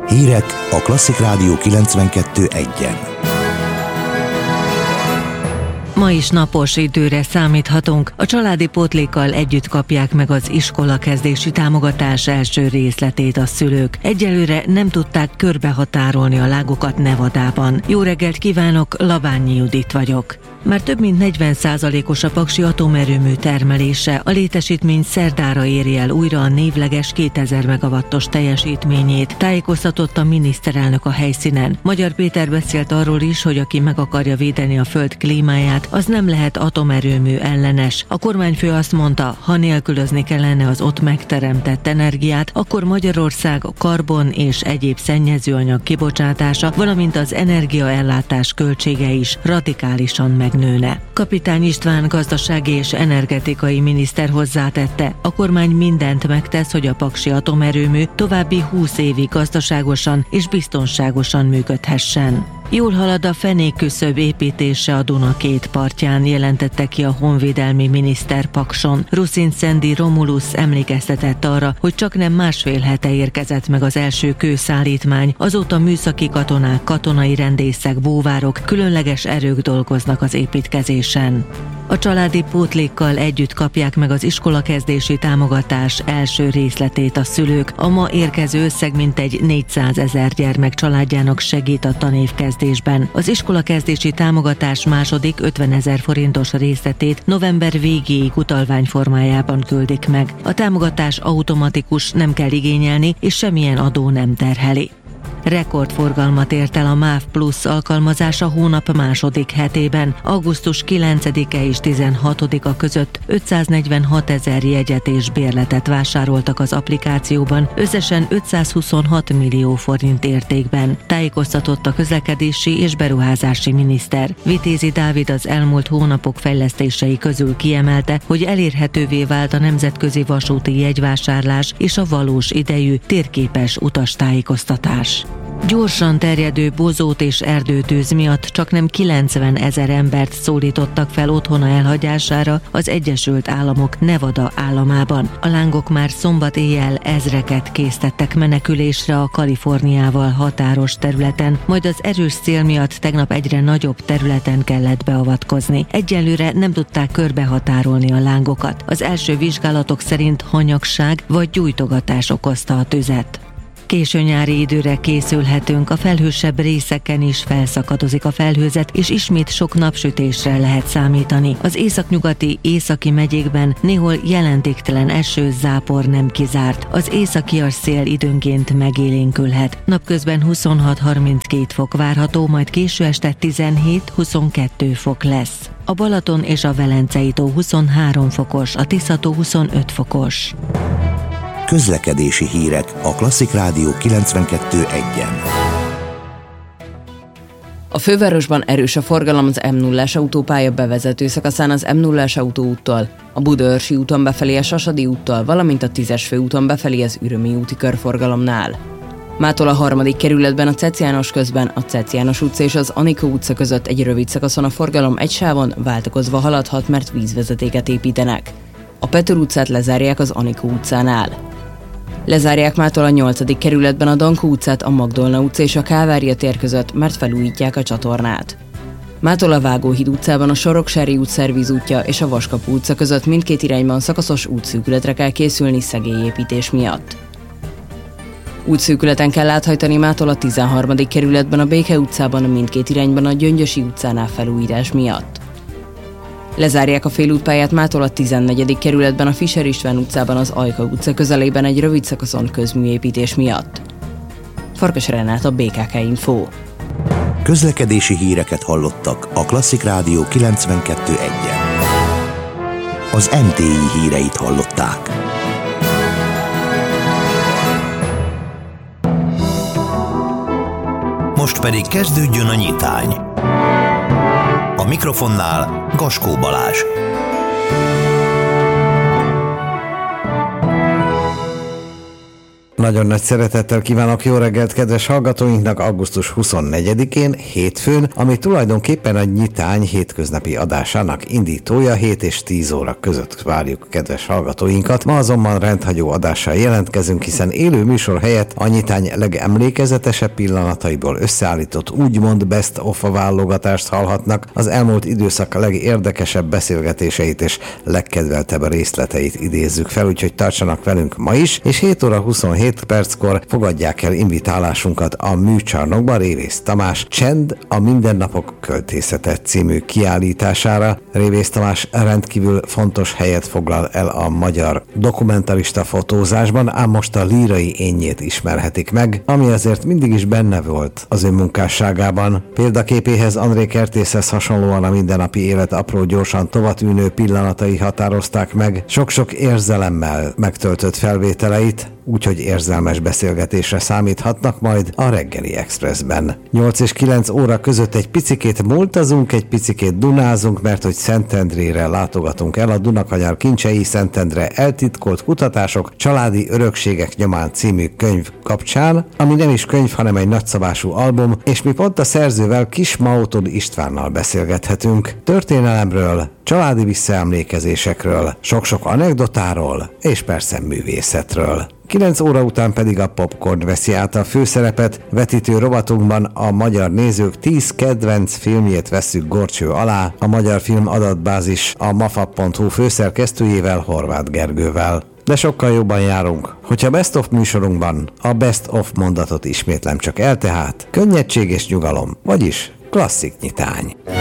Hírek a Klasszik Rádió 92.1-en. Ma is napos időre számíthatunk. A családi pótlékkal együtt kapják meg az iskolakezdési támogatás első részletét a szülők. Egyelőre nem tudták körbehatárolni a lágokat Nevadában. Jó reggelt kívánok, Labányi Judit vagyok. Már több mint 40%-os a paksi atomerőmű termelése. A létesítmény szerdára éri el újra a névleges 2000 megawattos teljesítményét, tájékoztatott a miniszterelnök a helyszínen. Magyar Péter beszélt arról is, hogy aki meg akarja védeni a föld klímáját, az nem lehet atomerőmű ellenes. A kormányfő azt mondta, ha nélkülözni kellene az ott megteremtett energiát, akkor Magyarország a karbon és egyéb szennyezőanyag kibocsátása, valamint az energiaellátás költsége is radikálisan megnőne. Kapitány István gazdasági és energetikai miniszter hozzátette, a kormány mindent megtesz, hogy a paksi atomerőmű további 20 évig gazdaságosan és biztonságosan működhessen. Jól halad a fenékküszöb építése a Duna két partján, jelentette ki a honvédelmi miniszter Pakson. Ruszin Szendi Romulus emlékeztetett arra, hogy csaknem másfél hete érkezett meg az első kőszállítmány, azóta műszaki katonák, katonai rendészek, búvárok, különleges erők dolgoznak az építkezésen. A családi pótlékkal együtt kapják meg az iskolakezdési támogatás első részletét a szülők. A ma érkező összeg mintegy 400 000 gyermek családjának segít a tanévkezdésben. Az iskolakezdési támogatás második 50 000 forintos részletét november végéig utalvány formájában küldik meg. A támogatás automatikus, nem kell igényelni, és semmilyen adó nem terheli. Rekordforgalmat ért el a MÁV Plus alkalmazása hónap második hetében. Augusztus 9-e és 16-a között 546 000 jegyet és bérletet vásároltak az applikációban, összesen 526 millió forint értékben, tájékoztatott a közlekedési és beruházási miniszter. Vitézi Dávid az elmúlt hónapok fejlesztései közül kiemelte, hogy elérhetővé vált a nemzetközi vasúti jegyvásárlás és a valós idejű, térképes utastájékoztatás. Gyorsan terjedő bozót és erdőtűz miatt csaknem 90 000 embert szólítottak fel otthona elhagyására az Egyesült Államok Nevada államában. A lángok már szombat éjjel ezreket késztettek menekülésre a Kaliforniával határos területen, majd az erős szél miatt tegnap egyre nagyobb területen kellett beavatkozni. Egyelőre nem tudták körbehatárolni a lángokat. Az első vizsgálatok szerint hanyagság vagy gyújtogatás okozta a tüzet. Késő nyári időre készülhetünk, a felhősebb részeken is felszakadozik a felhőzet, és ismét sok napsütésre lehet számítani. Az északnyugati, északi megyékben néhol jelentéktelen eső, zápor nem kizárt. Az északias szél időnként megélénkülhet. Napközben 26-32 fok várható, majd késő este 17-22 fok lesz. A Balaton és a Velencei tó 23 fokos, a Tisza-tó 25 fokos. Közlekedési hírek a Klasszik Rádió 92.1-en. A fővárosban erős a forgalom az M0-as autópálya bevezető szakaszán az M0-as autóúttól, a Budaörsi úton befelé a Sasadi úttól, valamint a 10-es főúton befelé az Ürömi úti körforgalomnál. Mától a 3. kerületben a Cec János közben a Cec János utca és az Anikó utca között egy rövid szakaszon a forgalom egy sávon váltakozva haladhat, mert vízvezetéket építenek. A Petőr utcát lezárják az Anikó utcánál. Lezárják mától a 8. kerületben a Dankó utcát, a Magdolna utca és a Kálvária tér között, mert felújítják a csatornát. Mától a Vágóhíd utcában a Soroksári út szervízútja és a Vaskapu utca között mindkét irányban szakaszos útszűkületre kell készülni szegélyépítés miatt. Útszűkületen kell áthajtani mától a 13. kerületben a Béke utcában mindkét irányban a Gyöngyösi utcánál felújítás miatt. Lezárják a félútpályát mától a 14. kerületben a Fischer István utcában az Ajka utca közelében egy rövid szakaszon közműépítés miatt. Farkas Renát, a BKK Info. Közlekedési híreket hallottak a Klasszik Rádió 92.1-en. Az NTI híreit hallották. Most pedig kezdődjön a nyitány. A mikrofonnál Gaskó Balázs. Nagyon nagy szeretettel kívánok jó reggelt kedves hallgatóinknak augusztus 24-én, hétfőn, ami tulajdonképpen a Nyitány hétköznapi adásának indítója. 7 és 10 óra között várjuk kedves hallgatóinkat. Ma azonban rendhagyó adással jelentkezünk, hiszen élő műsor helyett a Nyitány legemlékezetesebb pillanataiból összeállított úgymond best of a válogatást hallhatnak, az elmúlt időszak legérdekesebb beszélgetéseit és legkedveltebb részleteit idézzük fel, úgyhogy tartsanak velünk ma is, és 7 óra 27 perckor fogadják el invitálásunkat a műcsarnokba Révész Tamás Csend a mindennapok költészete című kiállítására. Révész Tamás rendkívül fontos helyet foglal el a magyar dokumentarista fotózásban, ám most a lírai énjét ismerhetik meg, ami azért mindig is benne volt az ő munkásságában. Példaképéhez André Kertészhez hasonlóan a mindennapi élet apró gyorsan tovatűnő pillanatai határozták meg sok-sok érzelemmel megtöltött felvételeit, úgyhogy érzelmes beszélgetésre számíthatnak majd a Reggeli Expressben. 8 és 9 óra között egy picikét múltazunk, egy picikét dunázunk, mert hogy Szentendrére látogatunk el, a Dunakanyar kincsei Szentendre eltitkolt kutatások családi örökségek nyomán című könyv kapcsán, ami nem is könyv, hanem egy nagyszabású album, és mi pont a szerzővel Kismautod Istvánnal beszélgethetünk történelemről, családi visszaemlékezésekről, sok-sok anekdotáról, és persze művészetről. 9 óra után pedig a Popcorn veszi át a főszerepet, vetítő rovatunkban a magyar nézők 10 kedvenc filmjét vesszük górcső alá, a Magyar Film Adatbázis a mafab.hu főszerkesztőjével, Horváth Gergővel. De sokkal jobban járunk, hogyha Best of műsorunkban a Best of mondatot ismétlem csak el, tehát könnyedség és nyugalom, vagyis klasszik nyitány.